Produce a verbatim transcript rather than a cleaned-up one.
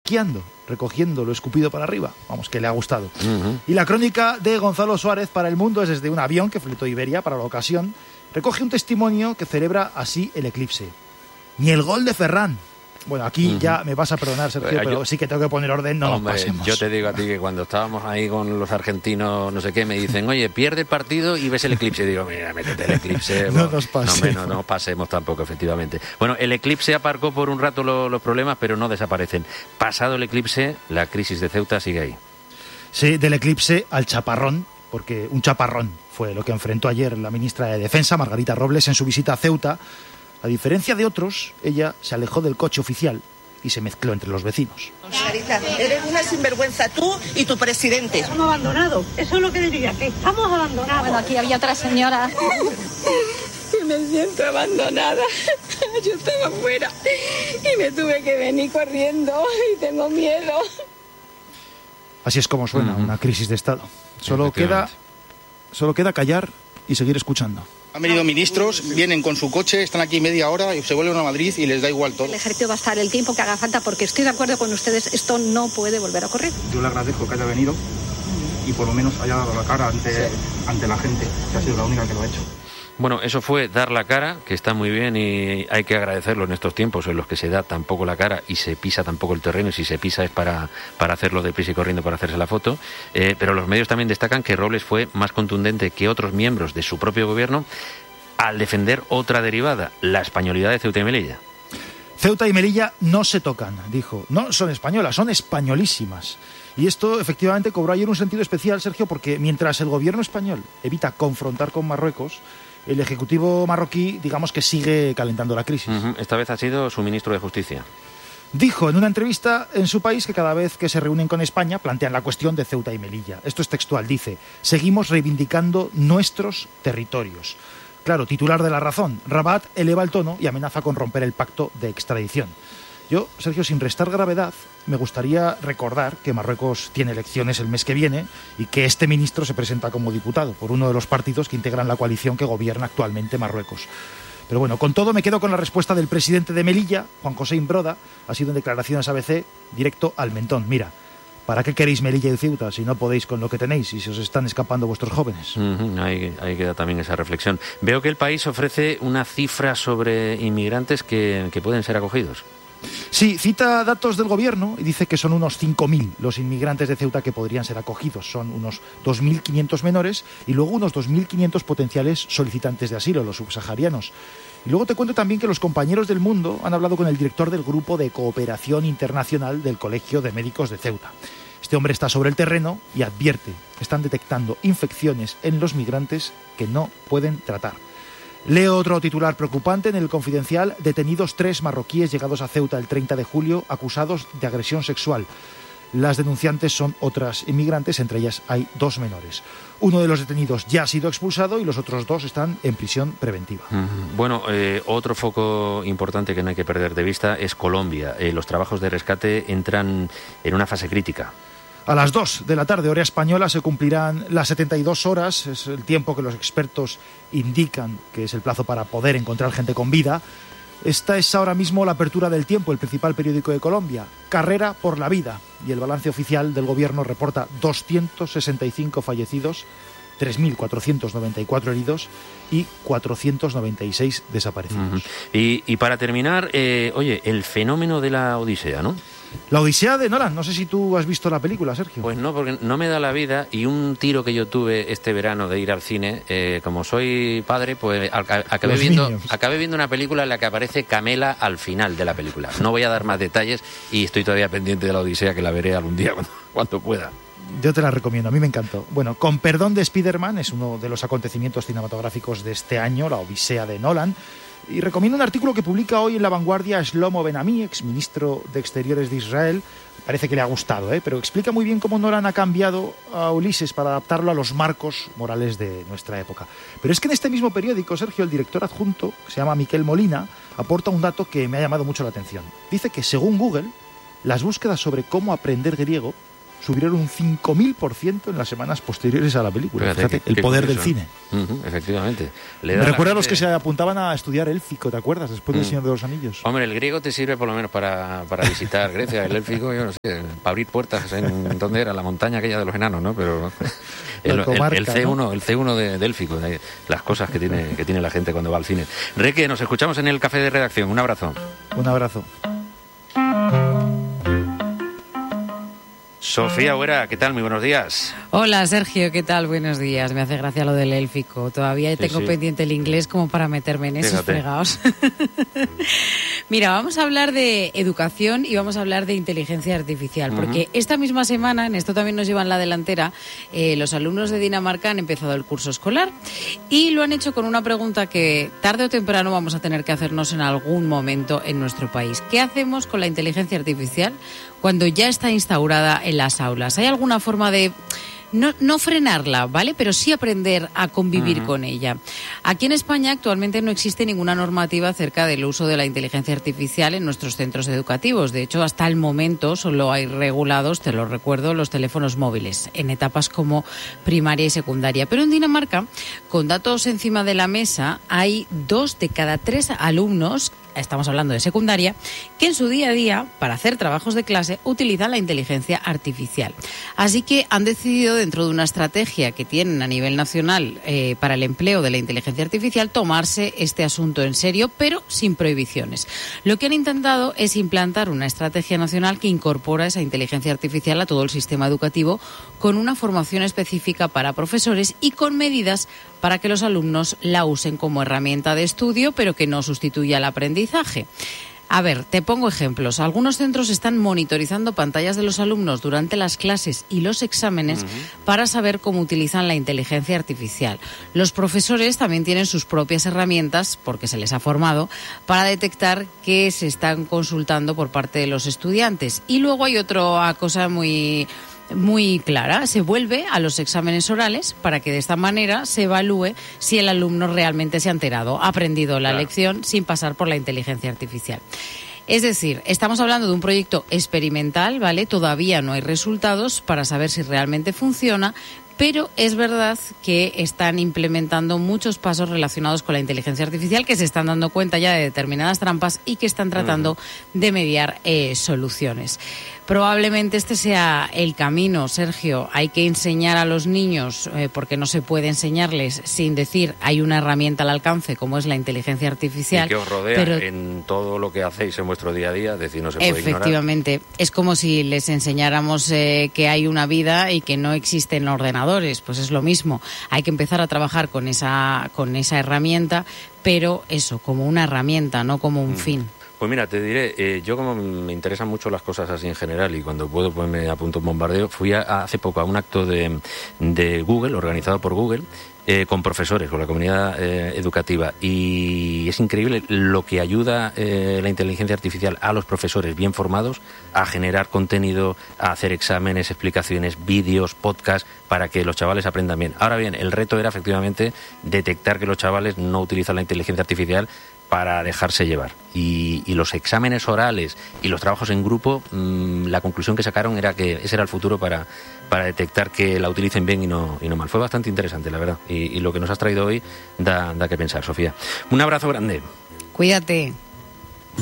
esquiando, recogiendo lo escupido para arriba. Vamos, que le ha gustado. Uh-huh. Y la crónica de Gonzalo Suárez para El Mundo es desde un avión que fletó Iberia para la ocasión. Recoge un testimonio que celebra así el eclipse. Ni el gol de Ferran. Bueno, aquí uh-huh. ya me vas a perdonar, Sergio, pero, pero sí que tengo que poner orden, no Hombre, nos pasemos. Yo te digo a ti que cuando estábamos ahí con los argentinos, no sé qué, me dicen, oye, pierde el partido y ves el eclipse. Y digo, mira, métete el eclipse. no bueno, nos pasemos. No, no, no nos pasemos tampoco, efectivamente. Bueno, el eclipse aparcó por un rato lo, los problemas, pero no desaparecen. Pasado el eclipse, la crisis de Ceuta sigue ahí. Sí, del eclipse al chaparrón, porque un chaparrón fue lo que enfrentó ayer la ministra de Defensa, Margarita Robles, en su visita a Ceuta. A diferencia de otros, ella se alejó del coche oficial y se mezcló entre los vecinos. Margarita, eres una sinvergüenza tú y tu presidente. Estamos abandonados, eso es lo que diría, que estamos abandonados. Bueno, aquí había otra señora. Que me siento abandonada. Yo estaba afuera y me tuve que venir corriendo y tengo miedo. Así es como suena uh-huh. una crisis de Estado. Solo queda, solo queda callar y seguir escuchando. Han venido ministros, vienen con su coche, están aquí media hora y se vuelven a Madrid y les da igual todo. El ejército va a estar el tiempo que haga falta porque estoy de acuerdo con ustedes, esto no puede volver a ocurrir. Yo le agradezco que haya venido y por lo menos haya dado la cara ante, sí. ante la gente, que ha sido la única que lo ha hecho. Bueno, eso fue dar la cara, que está muy bien y hay que agradecerlo en estos tiempos en los que se da tampoco la cara y se pisa tampoco el terreno, y si se pisa es para, para hacerlo deprisa y corriendo para hacerse la foto, eh, pero los medios también destacan que Robles fue más contundente que otros miembros de su propio gobierno al defender otra derivada, la españolidad de Ceuta y Melilla. Ceuta y Melilla no se tocan, dijo. No son españolas, son españolísimas. Y esto efectivamente cobró ayer un sentido especial, Sergio, porque mientras el gobierno español evita confrontar con Marruecos, el ejecutivo marroquí, digamos que sigue calentando la crisis. Uh-huh. Esta vez ha sido su ministro de Justicia. Dijo en una entrevista en su país que cada vez que se reúnen con España plantean la cuestión de Ceuta y Melilla. Esto es textual, dice, seguimos reivindicando nuestros territorios. Claro, titular de La Razón, Rabat eleva el tono y amenaza con romper el pacto de extradición. Yo, Sergio, sin restar gravedad, me gustaría recordar que Marruecos tiene elecciones el mes que viene y que este ministro se presenta como diputado por uno de los partidos que integran la coalición que gobierna actualmente Marruecos. Pero bueno, con todo me quedo con la respuesta del presidente de Melilla, Juan José Imbroda, ha sido en declaraciones A B C, directo al mentón. Mira, ¿para qué queréis Melilla y Ceuta si no podéis con lo que tenéis y se os están escapando vuestros jóvenes? Uh-huh, ahí, ahí queda también esa reflexión. Veo que el país ofrece una cifra sobre inmigrantes que, que pueden ser acogidos. Sí, cita datos del gobierno y dice que son unos cinco mil los inmigrantes de Ceuta que podrían ser acogidos. Son unos dos mil quinientos menores y luego unos dos mil quinientos potenciales solicitantes de asilo, los subsaharianos. Y luego te cuento también que los compañeros del Mundo han hablado con el director del Grupo de Cooperación Internacional del Colegio de Médicos de Ceuta. Este hombre está sobre el terreno y advierte que están detectando infecciones en los migrantes que no pueden tratar. Leo otro titular preocupante en El Confidencial. Detenidos tres marroquíes llegados a Ceuta el treinta de julio acusados de agresión sexual. Las denunciantes son otras inmigrantes, entre ellas hay dos menores. Uno de los detenidos ya ha sido expulsado y los otros dos están en prisión preventiva. Uh-huh. Bueno, eh, otro foco importante que no hay que perder de vista es Colombia. Eh, los trabajos de rescate entran en una fase crítica. A las dos de la tarde, hora española, se cumplirán las setenta y dos horas. Es el tiempo que los expertos indican que es el plazo para poder encontrar gente con vida. Esta es ahora mismo la apertura del Tiempo, el principal periódico de Colombia. Carrera por la vida. Y el balance oficial del gobierno reporta doscientos sesenta y cinco fallecidos, tres mil cuatrocientos noventa y cuatro heridos y cuatrocientos noventa y seis desaparecidos. Uh-huh. Y, y para terminar, eh, oye, el fenómeno de la Odisea, ¿no? La Odisea de Nolan. No sé si tú has visto la película, Sergio. Pues no, porque no me da la vida y un tiro que yo tuve este verano de ir al cine, eh, como soy padre, pues acabé viendo, acabé viendo una película en la que aparece Camela al final de la película. No voy a dar más detalles y estoy todavía pendiente de la Odisea, que la veré algún día cuando, cuando pueda. Yo te la recomiendo, a mí me encantó. Bueno, Con perdón de Spider-Man es uno de los acontecimientos cinematográficos de este año, la Odisea de Nolan. Y recomiendo un artículo que publica hoy en La Vanguardia Shlomo Ben-Ami, exministro de Exteriores de Israel. Parece que le ha gustado, ¿eh? Pero explica muy bien cómo Nolan ha cambiado a Ulises para adaptarlo a los marcos morales de nuestra época. Pero es que en este mismo periódico, Sergio, el director adjunto, que se llama Miquel Molina, aporta un dato que me ha llamado mucho la atención. Dice que, según Google, las búsquedas sobre cómo aprender griego subieron un cinco mil por ciento en las semanas posteriores a la película. Fíjate, Fíjate, qué, el qué poder curioso, del cine. Uh-huh, efectivamente. Le Me da recuerda a gente... los que se apuntaban a estudiar élfico, ¿te acuerdas? Después del Mm. Señor de los Anillos. Hombre, el griego te sirve por lo menos para, para visitar Grecia, el élfico, yo no sé, para abrir puertas en ¿dónde era? La montaña aquella de los enanos, ¿no? Pero el, La comarca, el, el C uno, ¿no? el C uno de, de élfico, de las cosas que tiene, que tiene la gente cuando va al cine. Reque, nos escuchamos en el café de redacción. Un abrazo. Un abrazo. Sofía Huera, ¿qué tal? Muy buenos días. Hola Sergio, ¿qué tal? Buenos días. Me hace gracia lo del élfico. Todavía Sí, tengo sí. pendiente el inglés como para meterme en esos Fíjate. fregados. Mira, vamos a hablar de educación y vamos a hablar de inteligencia artificial, porque Ujú. esta misma semana, en esto también nos llevan la delantera, eh, los alumnos de Dinamarca han empezado el curso escolar y lo han hecho con una pregunta que tarde o temprano vamos a tener que hacernos en algún momento en nuestro país. ¿Qué hacemos con la inteligencia artificial cuando ya está instaurada en las aulas? ¿Hay alguna forma de no, no frenarla, ¿vale? Pero sí aprender a convivir Ujú. con ella? Aquí en España actualmente no existe ninguna normativa acerca del uso de la inteligencia artificial en nuestros centros educativos. De hecho, hasta el momento solo hay regulados, te lo recuerdo, los teléfonos móviles en etapas como primaria y secundaria. Pero en Dinamarca, con datos encima de la mesa, hay dos de cada tres alumnos, estamos hablando de secundaria, que en su día a día, para hacer trabajos de clase, utilizan la inteligencia artificial. Así que han decidido, dentro de una estrategia que tienen a nivel nacional eh, para el empleo de la inteligencia artificial, tomarse este asunto en serio, pero sin prohibiciones. Lo que han intentado es implantar una estrategia nacional que incorpora esa inteligencia artificial a todo el sistema educativo, con una formación específica para profesores y con medidas para que los alumnos la usen como herramienta de estudio, pero que no sustituya el aprendizaje. A ver, te pongo ejemplos. Algunos centros están monitorizando pantallas de los alumnos durante las clases y los exámenes uh-huh. para saber cómo utilizan la inteligencia artificial. Los profesores también tienen sus propias herramientas, porque se les ha formado, para detectar qué se están consultando por parte de los estudiantes. Y luego hay otra cosa muy... muy clara, se vuelve a los exámenes orales para que de esta manera se evalúe si el alumno realmente se ha enterado, ha aprendido la claro. lección sin pasar por la inteligencia artificial. Es decir, estamos hablando de un proyecto experimental, ¿vale? Todavía no hay resultados para saber si realmente funciona, pero es verdad que están implementando muchos pasos relacionados con la inteligencia artificial, que se están dando cuenta ya de determinadas trampas y que están tratando uh-huh. de mediar eh, soluciones. Probablemente este sea el camino, Sergio. Hay que enseñar a los niños, eh, porque no se puede enseñarles sin decir hay una herramienta al alcance como es la inteligencia artificial. Y que os rodea pero... en todo lo que hacéis en vuestro día a día, es decir, no se puede Efectivamente. ignorar. Es como si les enseñáramos eh, que hay una vida y que no existen ordenadores. Pues es lo mismo. Hay que empezar a trabajar con esa, con esa herramienta, pero eso, como una herramienta, no como un mm. fin. Pues mira, te diré, eh, yo como me interesan mucho las cosas así en general y cuando puedo pues me apunto un bombardeo, fui a, a hace poco a un acto de, de Google, organizado por Google, eh, con profesores, con la comunidad eh, educativa, y es increíble lo que ayuda eh, la inteligencia artificial a los profesores bien formados a generar contenido, a hacer exámenes, explicaciones, vídeos, podcasts, para que los chavales aprendan bien. Ahora bien, el reto era efectivamente detectar que los chavales no utilizan la inteligencia artificial para dejarse llevar. Y, y los exámenes orales y los trabajos en grupo, mmm, la conclusión que sacaron era que ese era el futuro para, para detectar que la utilicen bien y no, y no mal. Fue bastante interesante, la verdad. Y, y lo que nos has traído hoy da, da que pensar, Sofía. Un abrazo grande. Cuídate.